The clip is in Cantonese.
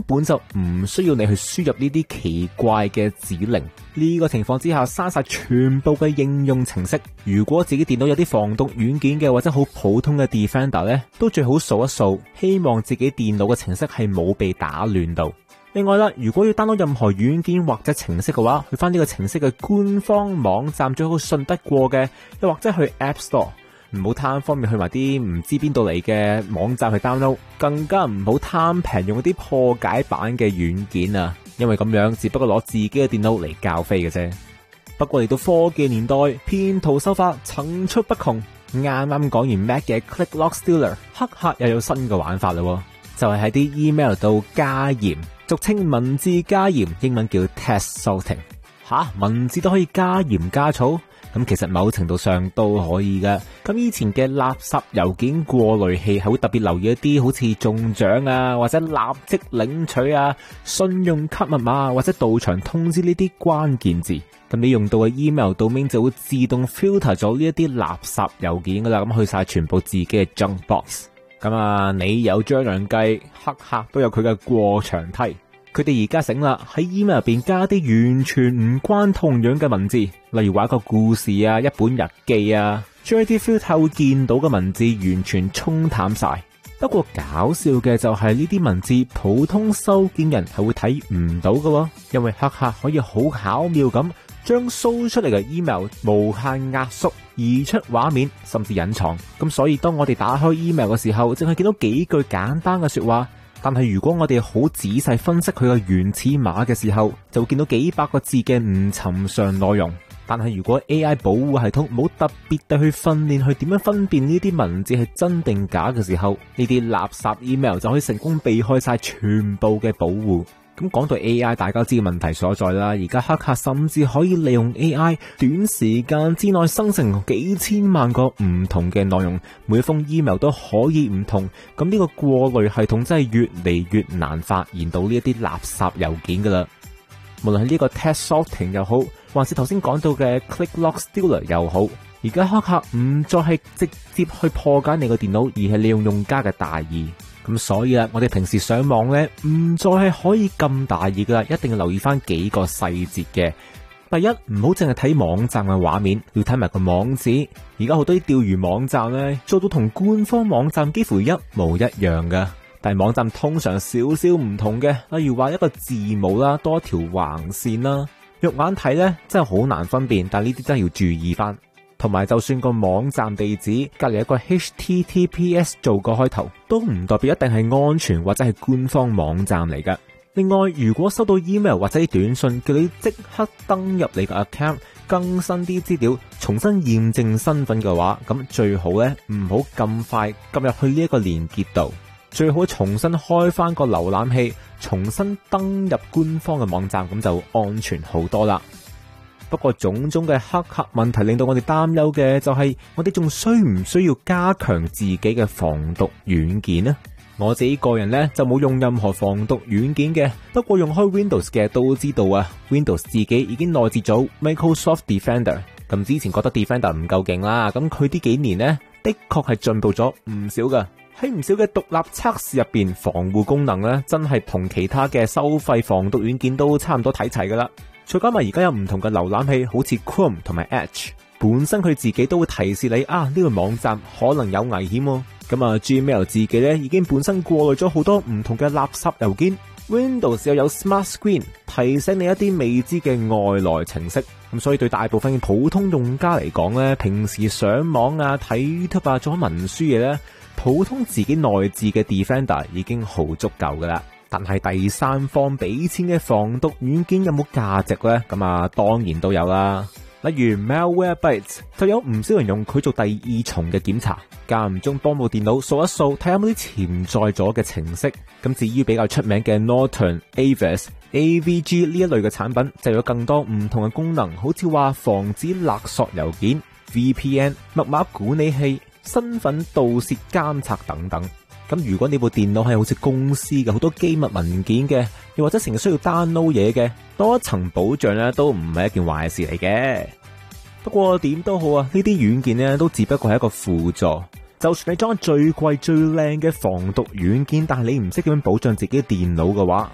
本就唔需要你去輸入呢啲奇怪嘅指令。呢個情況之下，刪晒全部嘅應用程式。如果自己電腦有啲防毒軟件嘅，或者好普通嘅 Defender 呢，都最好掃一掃，希望自己電腦嘅程式係冇被打亂到。另外啦，如果要 download 任何軟件或者程式嘅話，去翻呢個程式嘅官方網站最好信得過嘅，又或者去 App Store。唔好貪方便去埋啲唔知邊度嚟嘅網站去 download， 更加唔好貪平用啲破解版嘅軟件啊，因為咁樣只不過攞自己嘅電腦嚟教飛嘅啫。不過嚟到科技年代，騙徒手法層出不窮。啱啱講完 Mac 嘅 Click Lock Stealer， 黑客又有新嘅玩法啦，就係喺啲 email 度加鹽，俗稱文字加鹽，英文叫 text salting。文字都可以加鹽加醋？咁其實某程度上都可以㗎。咁以前嘅垃圾郵件過濾器係會特別留意一啲好似中獎啊，或者立即領取啊、信用卡密碼或者到場通知呢啲關鍵字。咁你用到嘅 email domain 就會自動 filter 咗呢一啲垃圾郵件噶啦，咁去晒全部自己嘅 junk box。咁你有張良計，黑客都有佢嘅過牆梯。佢哋而家醒啦，喺 email 入邊加啲完全唔關同樣嘅文字，例如話一個故事啊、一本日記啊，將一啲 filter 會見到嘅文字完全沖淡晒。不過搞笑嘅就係呢啲文字，普通收件人係會睇唔到嘅，因為黑客可以好巧妙咁將 show 出嚟嘅 email 無限壓縮、移出畫面，甚至隱藏。咁所以當我哋打開 email 嘅時候，淨係見到幾句簡單嘅說話。但係如果我哋好仔細分析佢嘅原始碼嘅時候，就會見到幾百個字嘅唔尋常內容。但係如果 AI 保護系統冇特別地去訓練去點樣分辨呢啲文字係真定假嘅時候，呢啲垃圾 email 就可以成功避開晒全部嘅保護。咁講到 AI， 大家知嘅問題所在啦。而家黑客甚至可以利用 AI 短時間之內生成幾千萬個唔同嘅內容，每封 email 都可以唔同。咁呢個過濾系統真係越嚟越難發現到呢一啲垃圾郵件噶啦。無論係呢個 text salting 又好，還是頭先講到嘅 Click Lock Stealer 又好，而家黑客唔再係直接去破解你個電腦，而係利用用家嘅大意。咁所以我哋平時上網咧，唔再係可以咁大意噶啦，一定要留意翻幾個細節嘅。第一，唔好淨係睇網站嘅畫面，要睇埋個網址。而家好多啲釣魚網站咧，做到同官方網站幾乎一模一樣噶，但係網站通常少少唔同嘅，例如話一個字母啦，多一條橫線啦，肉眼睇咧真係好難分辨，但係呢啲真係要注意翻。同埋就算個網站地址隔籬一個 HTTPS 做個開頭，都唔代表一定係安全或者係官方網站嚟噶。另外，如果收到 email 或者短信叫你即刻登入你個 account 更新啲資料，重新驗證身份嘅話，咁最好咧唔好咁快撳入去呢一個連結度，最好重新開翻個瀏覽器，重新登入官方嘅網站，咁就安全好多啦。不過種種嘅黑客問題令到我哋擔憂嘅就係，我哋仲需唔需要加強自己嘅防毒軟件呢？我自己個人呢就冇用任何防毒軟件嘅，不過用開 Windows 嘅都知道Windows 自己已經內置咗 Microsoft Defender。咁之前覺得 Defender 唔夠勁啦，咁佢呢幾年呢的確係進步咗唔少噶。喺唔少嘅獨立測試入邊，防護功能呢真係同其他嘅收費防毒軟件都差唔多睇齊噶啦。再加埋而家有唔同嘅瀏覽器，好似 Chrome 同埋 Edge， 本身佢自己都會提示你呢個網站可能有危險喎。咁Gmail 自己咧已經本身過濾咗好多唔同嘅垃圾郵件。Windows 又有 Smart Screen 提醒你一啲未知嘅外來程式。咁所以對大部分嘅普通用家嚟講咧，平時上網睇 YouTube 做文書嘢咧，普通自己內置嘅 Defender 已經好足夠噶啦。但係第三方俾錢嘅防毒軟件有冇價值呢？咁當然都有啦。例如 Malwarebytes 就有唔少人用佢做第二重嘅檢查，間唔中幫部電腦掃一掃，睇下有冇啲潛在咗嘅程式。咁至於比較出名嘅 Norton、Avis、AVG 呢一類嘅產品，就有更多唔同嘅功能，好似話防止勒索郵件、VPN、密碼管理器、身份盜竊監察等等。咁如果你部電腦係好似公司嘅好多機密文件嘅，又或者成日需要 download 嘢嘅，多一層保障咧都唔係一件壞事嚟嘅。不過點都好呢啲軟件咧都只不過係一個輔助。就算你裝最貴最靚嘅防毒軟件，但係你唔識點樣保障自己嘅電腦嘅話，